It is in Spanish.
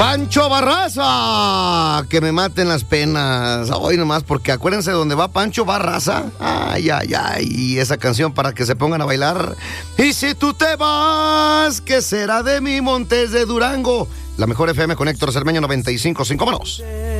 Pancho Barraza, que me maten las penas. Hoy nomás, porque acuérdense, donde va Pancho Barraza. Ay, ay, ay. Y esa canción para que se pongan a bailar. Y si tú te vas, ¿qué será de mi Montes de Durango? La mejor FM con Héctor Cermeño 95.5. Vámonos.